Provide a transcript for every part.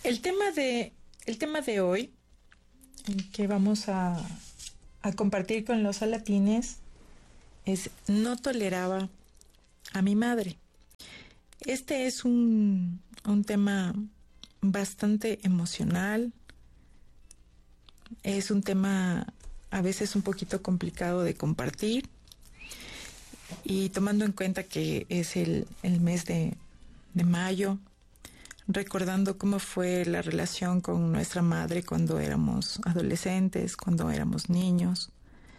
El tema de hoy que vamos a compartir con los alatines es no toleraba a mi madre. Este es un tema bastante emocional, es un tema a veces un poquito complicado de compartir, y tomando en cuenta que es el mes de mayo, recordando cómo fue la relación con nuestra madre cuando éramos adolescentes, cuando éramos niños.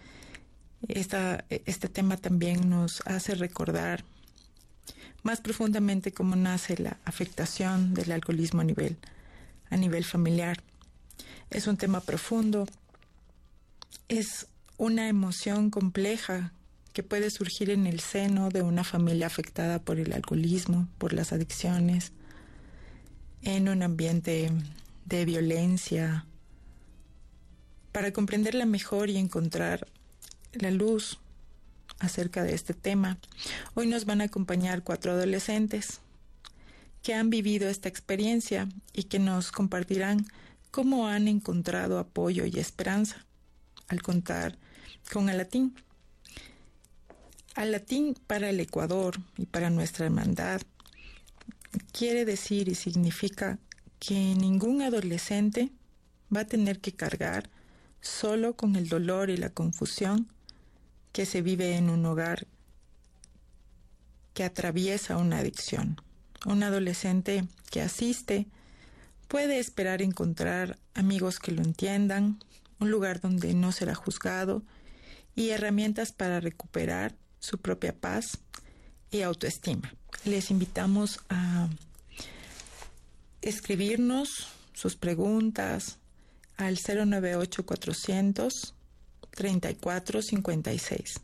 Este tema también nos hace recordar más profundamente cómo nace la afectación del alcoholismo a nivel familiar. Es un tema profundo, es una emoción compleja que puede surgir en el seno de una familia afectada por el alcoholismo, por las adicciones, en un ambiente de violencia. Para comprenderla mejor y encontrar la luz acerca de este tema, hoy nos van a acompañar 4 adolescentes que han vivido esta experiencia y que nos compartirán cómo han encontrado apoyo y esperanza al contar con Alatín. Alatín para el Ecuador y para nuestra hermandad quiere decir y significa que ningún adolescente va a tener que cargar solo con el dolor y la confusión que se vive en un hogar que atraviesa una adicción. Un adolescente que asiste puede esperar encontrar amigos que lo entiendan, un lugar donde no será juzgado y herramientas para recuperar su propia paz y autoestima. Les invitamos a escribirnos sus preguntas al 098-400-3456,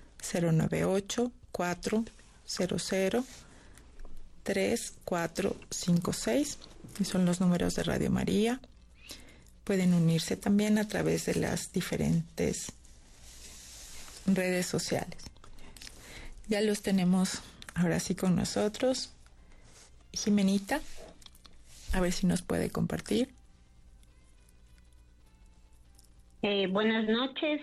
098-400-3456, y son los números de Radio María. Pueden unirse también a través de las diferentes redes sociales. Ya los tenemos ahora sí con nosotros. Jimenita, a ver si nos puede compartir. Buenas noches.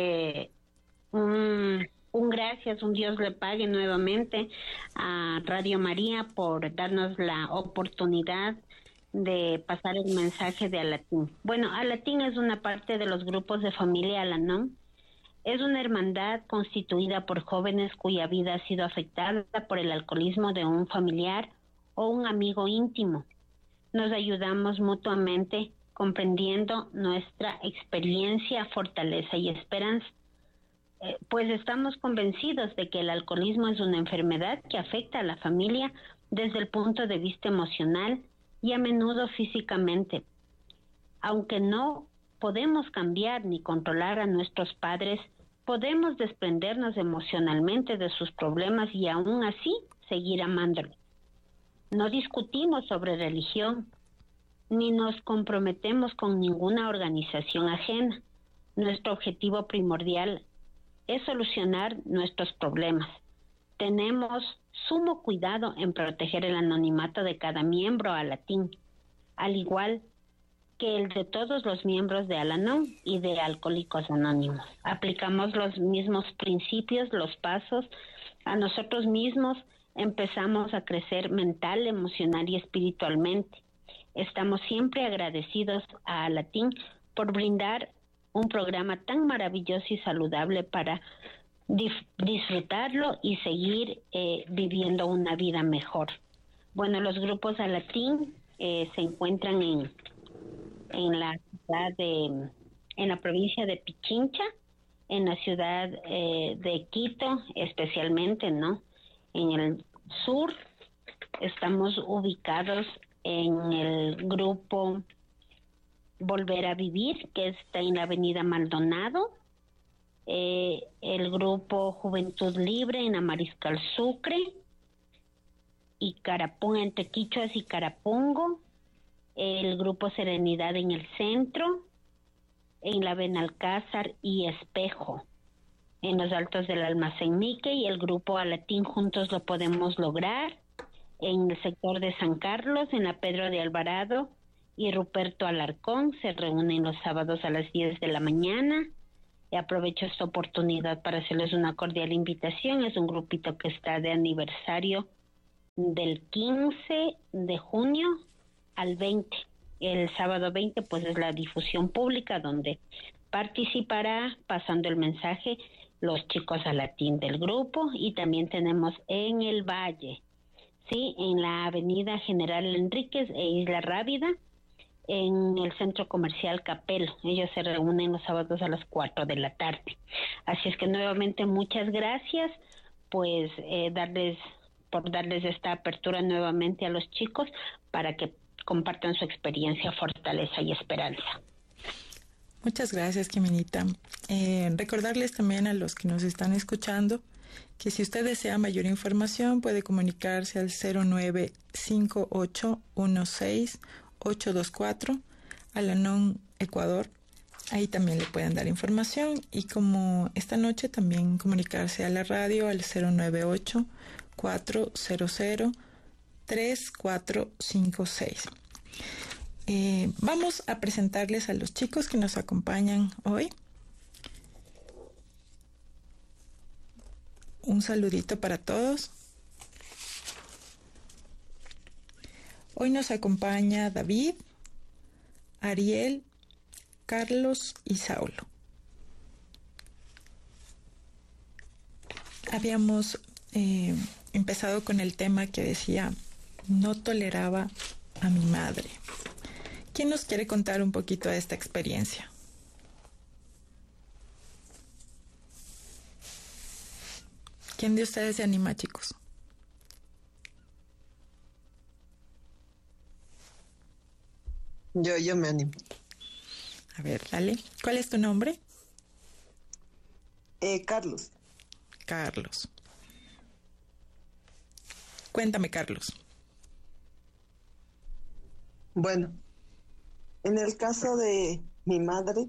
Un gracias, un Dios le pague nuevamente a Radio María por darnos la oportunidad de pasar el mensaje de Alatín. Bueno, Alatín es una parte de los grupos de familia Al-Anon. Es una hermandad constituida por jóvenes cuya vida ha sido afectada por el alcoholismo de un familiar o un amigo íntimo. Nos ayudamos mutuamente, comprendiendo nuestra experiencia, fortaleza y esperanza. Pues estamos convencidos de que el alcoholismo es una enfermedad que afecta a la familia desde el punto de vista emocional y a menudo físicamente. Aunque no podemos cambiar ni controlar a nuestros padres, podemos desprendernos emocionalmente de sus problemas y aún así seguir amándolos. No discutimos sobre religión, ni nos comprometemos con ninguna organización ajena. Nuestro objetivo primordial es solucionar nuestros problemas. Tenemos sumo cuidado en proteger el anonimato de cada miembro Alatín, al igual que el de todos los miembros de Al-Anon y de Alcohólicos Anónimos. Aplicamos los mismos principios, los pasos a nosotros mismos. Empezamos a crecer mental, emocional y espiritualmente. Estamos siempre agradecidos a Alatín por brindar un programa tan maravilloso y saludable para disfrutarlo y seguir viviendo una vida mejor. Bueno, los grupos Alatín se encuentran en la ciudad en la provincia de Pichincha, en la ciudad de Quito, especialmente, ¿no? En el sur estamos ubicados en el grupo Volver a Vivir, que está en la avenida Maldonado, el grupo Juventud Libre en la Mariscal Sucre, y Carapún entre Quichuas y Carapungo, el grupo Serenidad en el centro, en la Benalcázar y Espejo, en los altos del Almacén Mique, y el grupo Alatín Juntos Lo Podemos Lograr en el sector de San Carlos, en la Pedro de Alvarado y Ruperto Alarcón. Se reúnen los sábados a las 10 de la mañana. Y aprovecho esta oportunidad para hacerles una cordial invitación. Es un grupito que está de aniversario del 15 de junio al 20. El sábado 20 pues es la difusión pública donde participará pasando el mensaje los chicos a latín del grupo, y también tenemos en el Valle, sí, en la avenida General Enríquez e Isla Rábida, en el centro comercial Capelo. Ellos se reúnen los sábados a las 4 de la tarde. Así es que nuevamente muchas gracias, pues por darles esta apertura nuevamente a los chicos para que compartan su experiencia, fortaleza y esperanza. Muchas gracias, Ximenita. Recordarles también a los que nos están escuchando que si usted desea mayor información puede comunicarse al 095816-824 a la NON Ecuador. Ahí también le pueden dar información, y como esta noche también comunicarse a la radio al 098-400-3456. Vamos a presentarles a los chicos que nos acompañan hoy. Un saludito para todos. Hoy nos acompaña David, Ariel, Carlos y Saulo. Habíamos empezado con el tema que decía: no toleraba a mi madre. ¿Quién nos quiere contar un poquito de esta experiencia? ¿Quién de ustedes se anima, chicos? Yo me animo. A ver, dale. ¿Cuál es tu nombre? Carlos. Carlos. Cuéntame, Carlos. Bueno, en el caso de mi madre,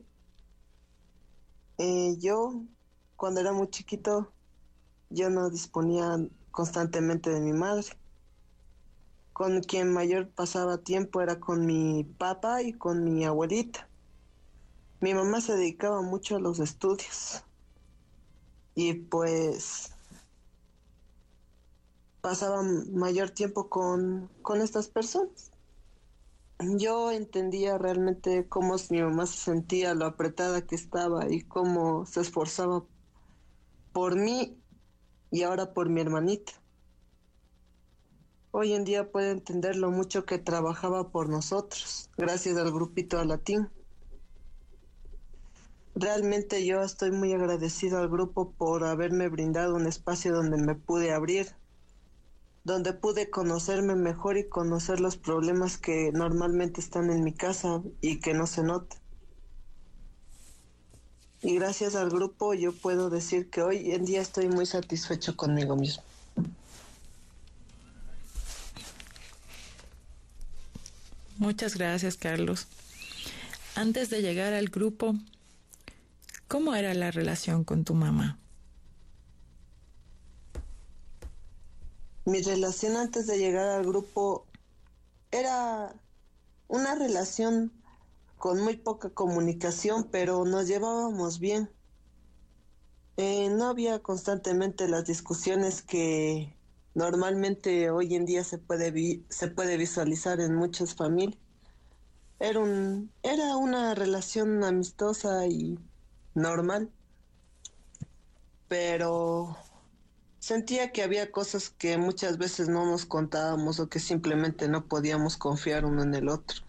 yo cuando era muy chiquito, yo no disponía constantemente de mi madre. Con quien mayor pasaba tiempo era con mi papá y con mi abuelita. Mi mamá se dedicaba mucho a los estudios y pues pasaba mayor tiempo con estas personas. Yo entendía realmente cómo mi mamá se sentía, lo apretada que estaba y cómo se esforzaba por mí y ahora por mi hermanita. Hoy en día puedo entender lo mucho que trabajaba por nosotros, gracias al grupito a latín. Realmente yo estoy muy agradecido al grupo por haberme brindado un espacio donde me pude abrir, donde pude conocerme mejor y conocer los problemas que normalmente están en mi casa y que no se notan. Y gracias al grupo yo puedo decir que hoy en día estoy muy satisfecho conmigo mismo. Muchas gracias, Carlos. Antes de llegar al grupo, ¿cómo era la relación con tu mamá? Mi relación antes de llegar al grupo era una relación con muy poca comunicación, pero nos llevábamos bien. No había constantemente las discusiones que normalmente hoy en día se puede visualizar en muchas familias. Era una relación amistosa y normal, pero sentía que había cosas que muchas veces no nos contábamos o que simplemente no podíamos confiar uno en el otro.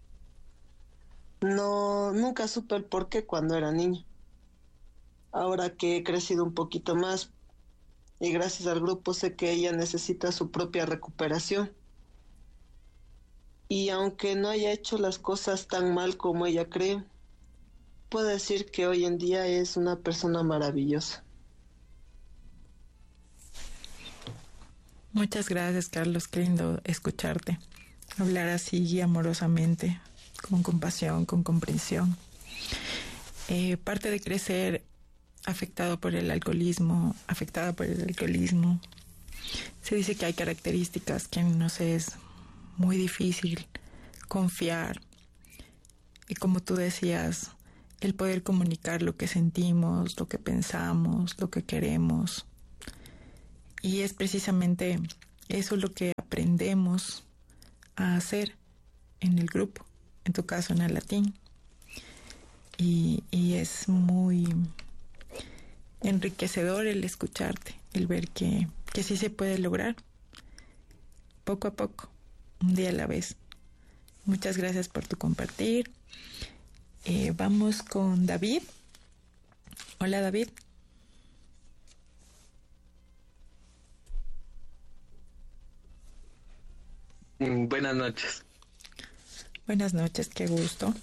No, nunca supe el por qué cuando era niña. Ahora que he crecido un poquito más y gracias al grupo sé que ella necesita su propia recuperación. Y aunque no haya hecho las cosas tan mal como ella cree, puedo decir que hoy en día es una persona maravillosa. Muchas gracias, Carlos. Qué lindo escucharte. Hablar así amorosamente, con compasión, con comprensión. Parte de crecer afectada por el alcoholismo, se dice que hay características que nos es muy difícil confiar, Y como tú decías, el poder comunicar lo que sentimos, lo que pensamos, lo que queremos. Y es precisamente eso lo que aprendemos a hacer en el grupo, en tu caso en el latín. Y es muy enriquecedor el escucharte, el ver que sí se puede lograr, poco a poco, un día a la vez. Muchas gracias por tu compartir. Vamos con David. Hola, David. Buenas noches. Buenas noches, qué gusto.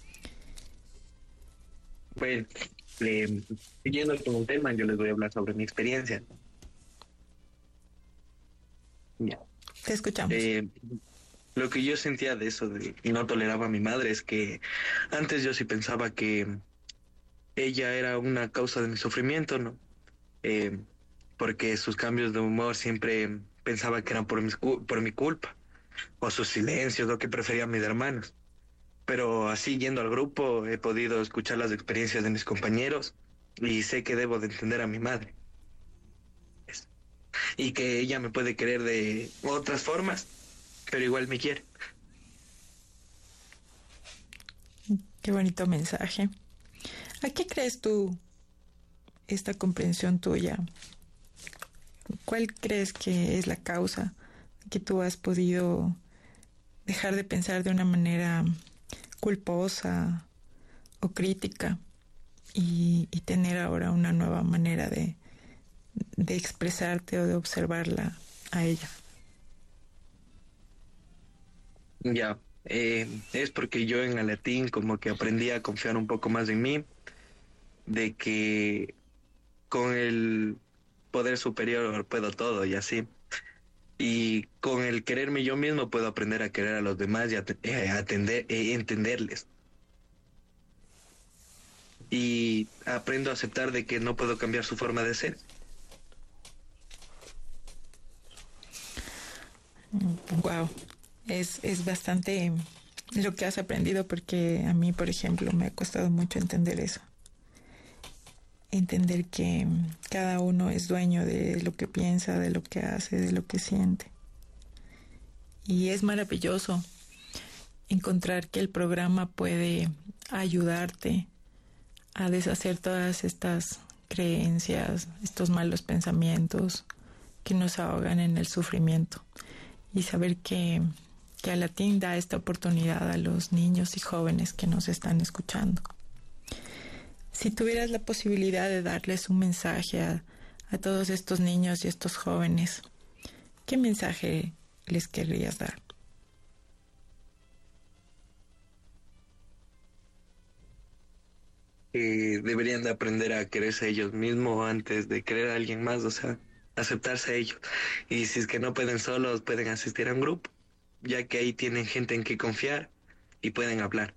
Bueno, siguiendo con el tema, yo les voy a hablar sobre mi experiencia. Ya. Te escuchamos. Lo que yo sentía de eso, de que no toleraba a mi madre, es que antes yo sí pensaba que ella era una causa de mi sufrimiento, ¿no? Porque sus cambios de humor siempre pensaba que eran por mi culpa, o sus silencios, lo que preferían mis hermanos. Pero así yendo al grupo he podido escuchar las experiencias de mis compañeros y sé que debo de entender a mi madre. Y que ella me puede querer de otras formas, pero igual me quiere. Qué bonito mensaje. ¿A qué crees tú esta comprensión tuya? ¿Cuál crees que es la causa que tú has podido dejar de pensar de una manera culposa o crítica y tener ahora una nueva manera de expresarte o de observarla a ella? Ya, es porque yo en el latín como que aprendí a confiar un poco más en mí, de que con el poder superior puedo todo y así. Y con el quererme yo mismo puedo aprender a querer a los demás y entenderles. Y aprendo a aceptar de que no puedo cambiar su forma de ser. Wow, es bastante lo que has aprendido, porque a mí, por ejemplo, me ha costado mucho entender eso. Entender que cada uno es dueño de lo que piensa, de lo que hace, de lo que siente. Y es maravilloso encontrar que el programa puede ayudarte a deshacer todas estas creencias, estos malos pensamientos que nos ahogan en el sufrimiento. Y saber que Alatín da esta oportunidad a los niños y jóvenes que nos están escuchando. Si tuvieras la posibilidad de darles un mensaje a todos estos niños y estos jóvenes, ¿qué mensaje les querrías dar? Deberían de aprender a quererse a ellos mismos antes de querer a alguien más, o sea, aceptarse a ellos. Y si es que no pueden solos, pueden asistir a un grupo, ya que ahí tienen gente en que confiar y pueden hablar.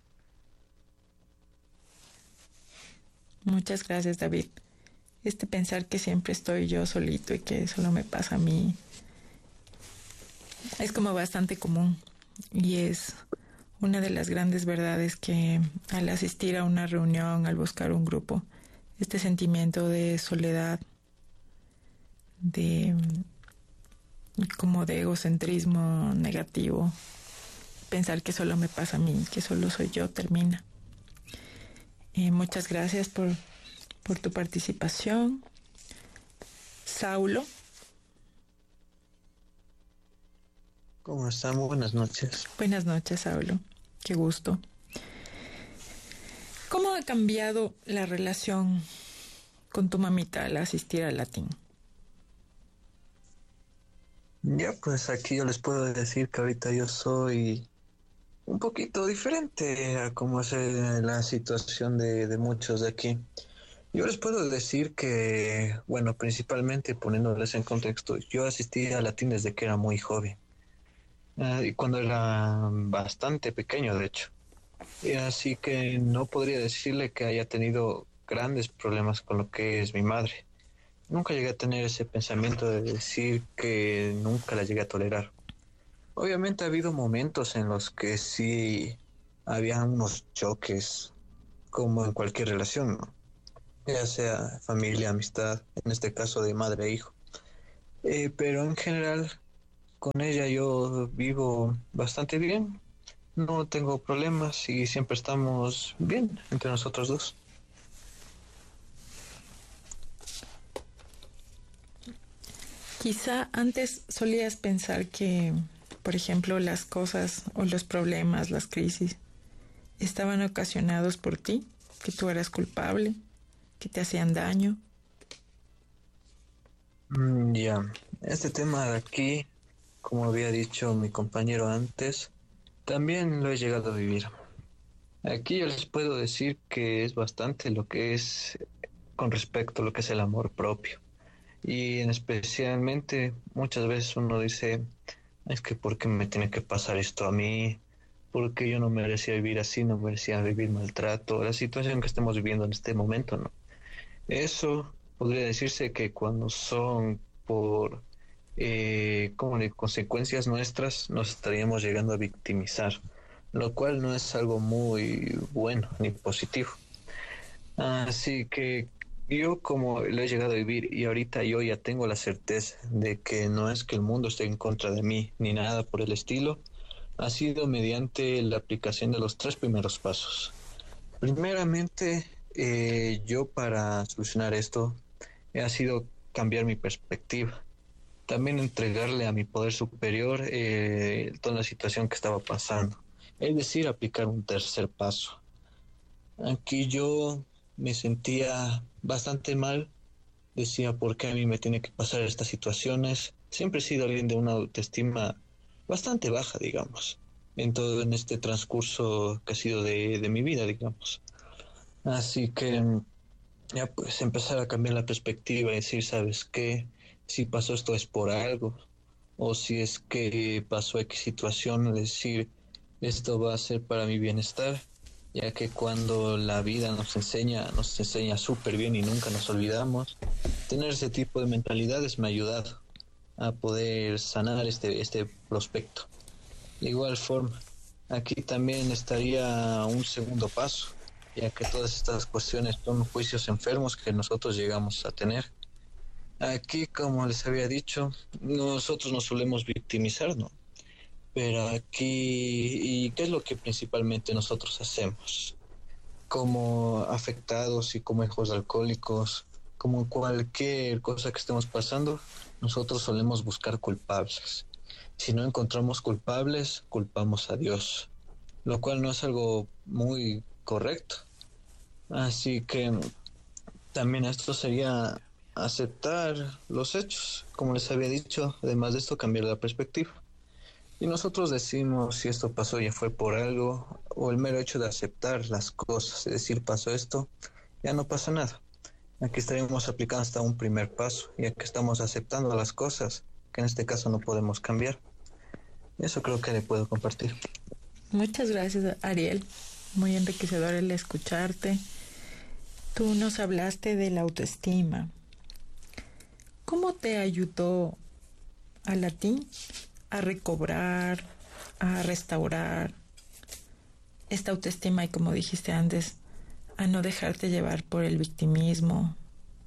Muchas gracias, David. Pensar que siempre estoy yo solito y que solo me pasa a mí es como bastante común, y es una de las grandes verdades que al asistir a una reunión, al buscar un grupo, este sentimiento de soledad, de como de egocentrismo negativo, pensar que solo me pasa a mí, que solo soy yo, termina. Muchas gracias por tu participación. Saulo. ¿Cómo están? Buenas noches. Buenas noches, Saulo. Qué gusto. ¿Cómo ha cambiado la relación con tu mamita al asistir al latín? Ya, pues aquí yo les puedo decir que ahorita yo soy un poquito diferente a cómo es la situación de muchos de aquí. Yo les puedo decir que, bueno, principalmente poniéndoles en contexto, yo asistí a latín desde que era muy joven, y cuando era bastante pequeño, de hecho. Y así que no podría decirle que haya tenido grandes problemas con lo que es mi madre. Nunca llegué a tener ese pensamiento de decir que nunca la llegué a tolerar. Obviamente ha habido momentos en los que sí había unos choques como en cualquier relación, ¿no? Ya sea familia, amistad, en este caso de madre e hijo. Pero en general con ella yo vivo bastante bien, no tengo problemas y siempre estamos bien entre nosotros dos. Quizá antes solías pensar que, por ejemplo, las cosas o los problemas, las crisis, estaban ocasionados por ti, que tú eras culpable, que te hacían daño. Ya, este tema de aquí, como había dicho mi compañero antes, también lo he llegado a vivir. Aquí yo les puedo decir que es bastante lo que es con respecto a lo que es el amor propio. Y en especialmente muchas veces uno dice, es que ¿por qué me tiene que pasar esto a mí? ¿Por qué yo no merecía vivir así? No merecía vivir maltrato. La situación que estamos viviendo en este momento, ¿no? Eso podría decirse que cuando son por como de consecuencias nuestras, nos estaríamos llegando a victimizar, lo cual no es algo muy bueno ni positivo. Así que yo como lo he llegado a vivir y ahorita yo ya tengo la certeza de que no es que el mundo esté en contra de mí ni nada por el estilo, ha sido mediante la aplicación de los tres primeros pasos. Primeramente, yo para solucionar esto ha sido cambiar mi perspectiva. También entregarle a mi poder superior toda la situación que estaba pasando. Es decir, aplicar un tercer paso. Aquí yo me sentía bastante mal. Decía, ¿por qué a mí me tiene que pasar estas situaciones? Siempre he sido alguien de una autoestima bastante baja, digamos, en este transcurso que ha sido de mi vida, digamos. Así que ya pues empezar a cambiar la perspectiva y decir, ¿sabes qué? Si pasó esto es por algo, o si es que pasó X situación, decir, esto va a ser para mi bienestar, ya que cuando la vida nos enseña súper bien y nunca nos olvidamos, tener ese tipo de mentalidades me ha ayudado a poder sanar este prospecto. De igual forma, aquí también estaría un segundo paso, ya que todas estas cuestiones son juicios enfermos que nosotros llegamos a tener. Aquí, como les había dicho, nosotros nos solemos victimizar, ¿no? Pero aquí, ¿y qué es lo que principalmente nosotros hacemos? Como afectados y como hijos de alcohólicos, como cualquier cosa que estemos pasando, nosotros solemos buscar culpables. Si no encontramos culpables, culpamos a Dios, lo cual no es algo muy correcto. Así que también esto sería aceptar los hechos, como les había dicho, además de esto cambiar la perspectiva. Y nosotros decimos si esto pasó ya fue por algo, o el mero hecho de aceptar las cosas, es decir, pasó esto, ya no pasa nada. Aquí estaríamos aplicando hasta un primer paso, ya que estamos aceptando las cosas, que en este caso no podemos cambiar. Eso creo que le puedo compartir. Muchas gracias, Ariel. Muy enriquecedor el escucharte. Tú nos hablaste de la autoestima. ¿Cómo te ayudó a ti a recobrar, a restaurar esta autoestima y, como dijiste antes, a no dejarte llevar por el victimismo?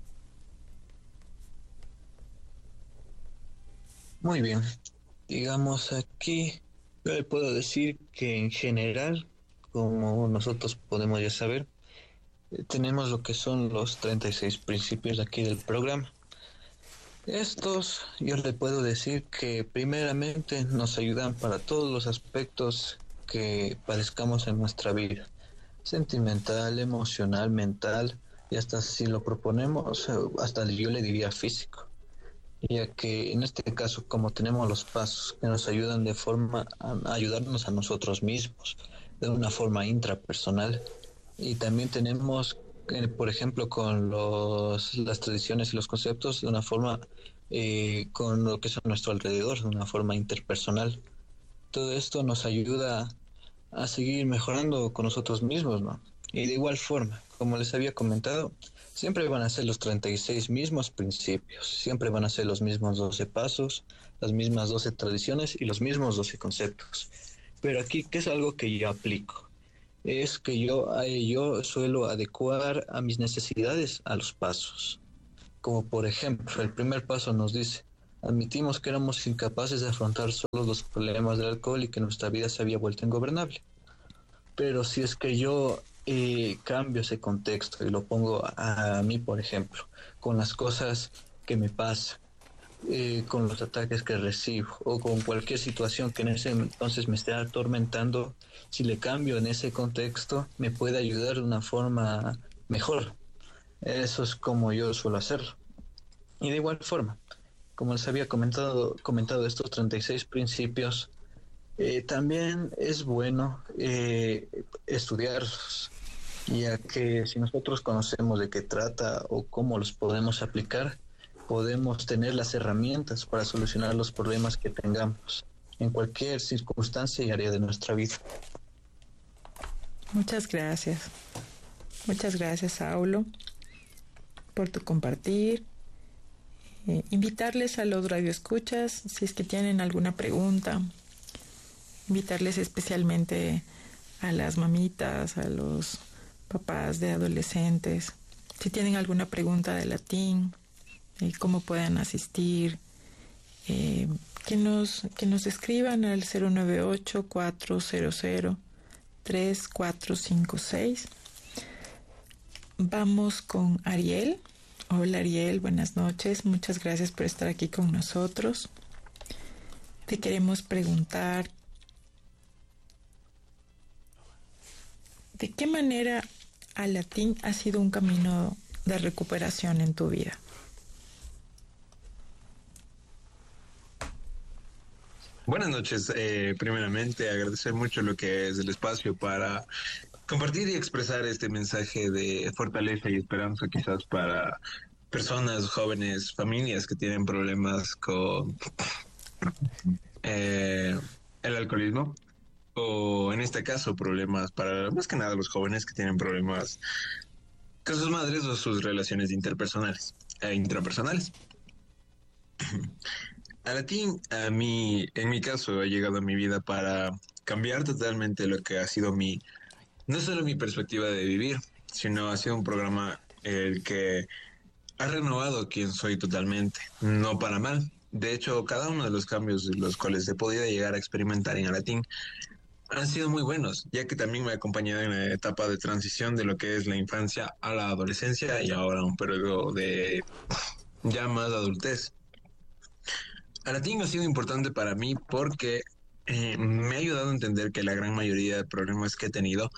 Muy bien. Digamos aquí, yo le puedo decir que en general, como nosotros podemos ya saber, tenemos lo que son los 36 principios de aquí del programa. Estos, yo le puedo decir que primeramente nos ayudan para todos los aspectos que padezcamos en nuestra vida, sentimental, emocional, mental, y hasta si lo proponemos, hasta yo le diría físico, ya que en este caso, como tenemos los pasos que nos ayudan de forma a ayudarnos a nosotros mismos, de una forma intrapersonal, y también tenemos, por ejemplo, con las tradiciones y los conceptos, de una forma con lo que es a nuestro alrededor, de una forma interpersonal. Todo esto nos ayuda a seguir mejorando con nosotros mismos, ¿no? Y de igual forma, como les había comentado, siempre van a ser los 36 mismos principios, siempre van a ser los mismos 12 pasos, las mismas 12 tradiciones y los mismos 12 conceptos. Pero aquí, ¿qué es algo que yo aplico? es que yo suelo adecuar a mis necesidades a los pasos. Como por ejemplo, el primer paso nos dice: admitimos que éramos incapaces de afrontar solos los problemas del alcohol y que nuestra vida se había vuelto ingobernable. Pero si es que yo cambio ese contexto y lo pongo a mí, por ejemplo, con las cosas que me pasan, con los ataques que recibo o con cualquier situación que en ese entonces me esté atormentando, si le cambio en ese contexto, me puede ayudar de una forma mejor. Eso es como yo suelo hacerlo. Y de igual forma, como les había comentado estos 36 principios, también es bueno estudiarlos, ya que si nosotros conocemos de qué trata o cómo los podemos aplicar, podemos tener las herramientas para solucionar los problemas que tengamos en cualquier circunstancia y área de nuestra vida. Muchas gracias. Muchas gracias, Saulo, por tu compartir. Invitarles a los radioescuchas, si es que tienen alguna pregunta, invitarles especialmente a las mamitas, a los papás de adolescentes, si tienen alguna pregunta de latín, cómo pueden asistir, que nos escriban al 098-400-3456. Vamos con Ariel. Hola Ariel, buenas noches, muchas gracias por estar aquí con nosotros. Te queremos preguntar, ¿de qué manera el latín ha sido un camino de recuperación en tu vida? Buenas noches. Primeramente, agradecer mucho lo que es el espacio para compartir y expresar este mensaje de fortaleza y esperanza, quizás para personas, jóvenes, familias que tienen problemas con el alcoholismo, o en este caso problemas para más que nada los jóvenes que tienen problemas con sus madres o sus relaciones interpersonales e intrapersonales. A latín, en mi caso, ha llegado a mi vida para cambiar totalmente lo que ha sido no solo mi perspectiva de vivir, sino ha sido un programa el que ha renovado quién soy totalmente, no para mal. De hecho, cada uno de los cambios los cuales he podido llegar a experimentar en latín han sido muy buenos, ya que también me ha acompañado en la etapa de transición de lo que es la infancia a la adolescencia y ahora un periodo de ya más adultez. El latín ha sido importante para mí porque me ha ayudado a entender que la gran mayoría de problemas que he tenido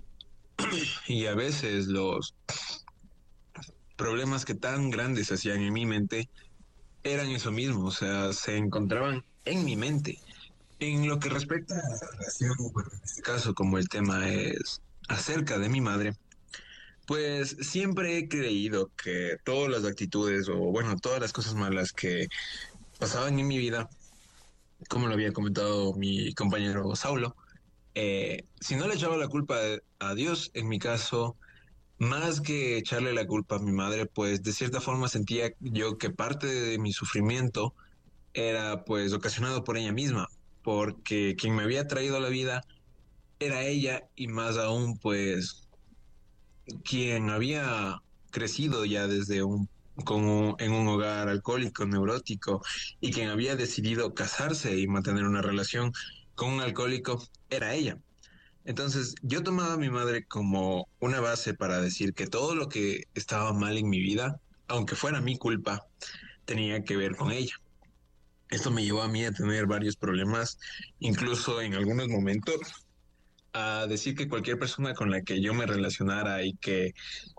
y a veces los problemas que tan grandes hacían en mi mente eran eso mismo, o sea, se encontraban en mi mente. En lo que respecta a la relación, bueno, en este caso, como el tema es acerca de mi madre, pues siempre he creído que todas las actitudes o bueno, todas las cosas malas que pasaban en mi vida, como lo había comentado mi compañero Saulo, si no le echaba la culpa a Dios, en mi caso, más que echarle la culpa a mi madre, pues de cierta forma sentía yo que parte de mi sufrimiento era pues ocasionado por ella misma, porque quien me había traído a la vida era ella y más aún pues quien había crecido ya desde en un hogar alcohólico, neurótico, y quien había decidido casarse y mantener una relación con un alcohólico era ella. Entonces yo tomaba a mi madre como una base para decir que todo lo que estaba mal en mi vida, aunque fuera mi culpa, tenía que ver con ella. Esto me llevó a mí a tener varios problemas, incluso en algunos momentos, a decir que cualquier persona con la que yo me relacionara y que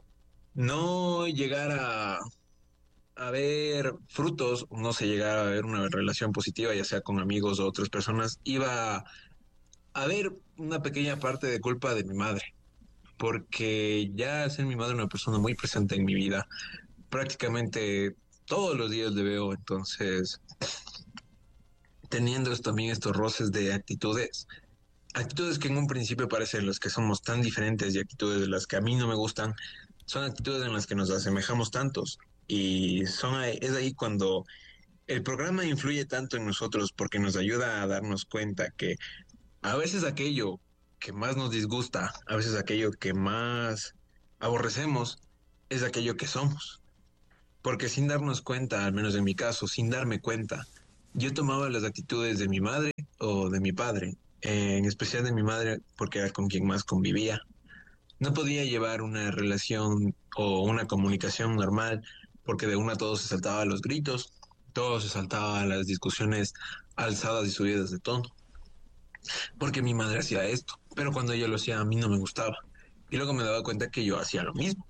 no llegara a ver frutos, no se llegara a ver una relación positiva, ya sea con amigos o otras personas, iba a haber una pequeña parte de culpa de mi madre, porque ya al ser mi madre una persona muy presente en mi vida, prácticamente todos los días le veo, entonces teniendo también estos roces de actitudes que en un principio parecen los que somos tan diferentes y actitudes de las que a mí no me gustan, son actitudes en las que nos asemejamos tantos y es ahí cuando el programa influye tanto en nosotros porque nos ayuda a darnos cuenta que a veces aquello que más nos disgusta, a veces aquello que más aborrecemos, es aquello que somos. Porque sin darnos cuenta, al menos en mi caso, sin darme cuenta, yo tomaba las actitudes de mi madre o de mi padre, en especial de mi madre porque era con quien más convivía. No podía llevar una relación o una comunicación normal porque de una todo se saltaba a los gritos, todo se saltaba a las discusiones alzadas y subidas de tono, porque mi madre hacía esto, pero cuando ella lo hacía a mí no me gustaba. Y luego me daba cuenta que yo hacía lo mismo.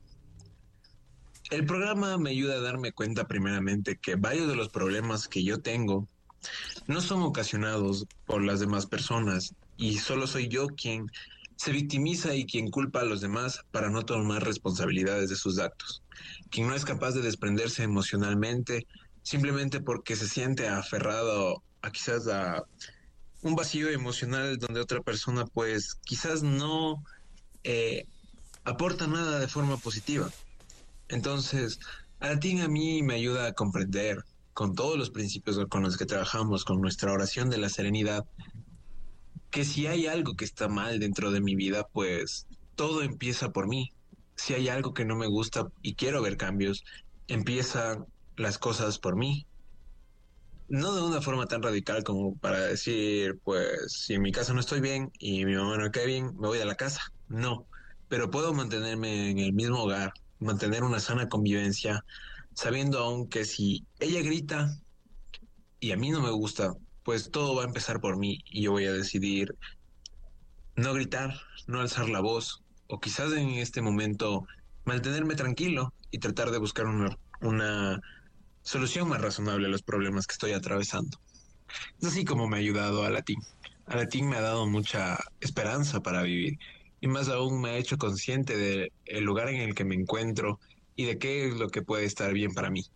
El programa me ayuda a darme cuenta primeramente que varios de los problemas que yo tengo no son ocasionados por las demás personas y solo soy yo quien se victimiza y quien culpa a los demás para no tomar responsabilidades de sus actos, quien no es capaz de desprenderse emocionalmente simplemente porque se siente aferrado a quizás a un vacío emocional donde otra persona pues quizás no eh, aporta nada de forma positiva. Entonces, Alatín a mí me ayuda a comprender con todos los principios con los que trabajamos, con nuestra oración de la serenidad, que si hay algo que está mal dentro de mi vida, pues todo empieza por mí. Si hay algo que no me gusta y quiero ver cambios, empiezan las cosas por mí. No de una forma tan radical como para decir, pues, si en mi casa no estoy bien y mi mamá no me cae bien, me voy de la casa. No, pero puedo mantenerme en el mismo hogar, mantener una sana convivencia, sabiendo aún que si ella grita y a mí no me gusta, pues todo va a empezar por mí y yo voy a decidir no gritar, no alzar la voz, o quizás en este momento mantenerme tranquilo y tratar de buscar una solución más razonable a los problemas que estoy atravesando. Es así como me ha ayudado Alatín. Alatín me ha dado mucha esperanza para vivir y más aún me ha hecho consciente del lugar en el que me encuentro y de qué es lo que puede estar bien para mí.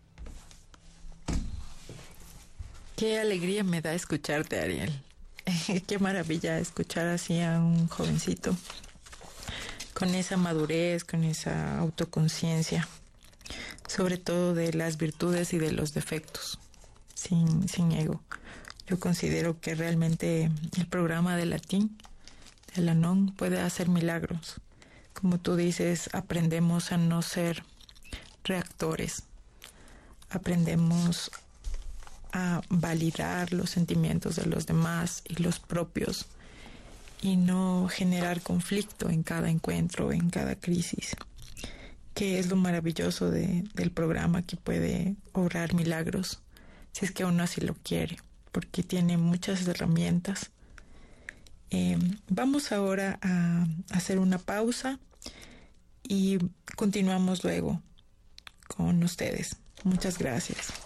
Qué alegría me da escucharte, Ariel. Qué maravilla escuchar así a un jovencito con esa madurez, con esa autoconciencia, sobre todo de las virtudes y de los defectos, sin ego. Yo considero que realmente el programa de Latín, de Alanon, puede hacer milagros. Como tú dices, aprendemos a no ser reactores, aprendemos a validar los sentimientos de los demás y los propios y no generar conflicto en cada encuentro, en cada crisis, que es lo maravilloso del programa, que puede obrar milagros si es que uno así lo quiere, porque tiene muchas herramientas. Vamos ahora a hacer una pausa y continuamos luego con ustedes. Muchas gracias.